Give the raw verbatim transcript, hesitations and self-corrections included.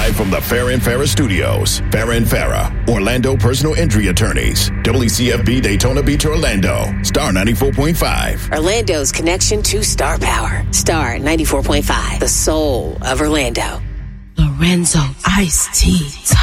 Live from the Farrah and Farrah Studios. Farrah and Farrah, Orlando Personal Injury Attorneys. W C F B Daytona Beach, Orlando. Star ninety-four point five. Orlando's connection to Star Power. Star ninety-four point five. The soul of Orlando. Lorenzo Iced Tea.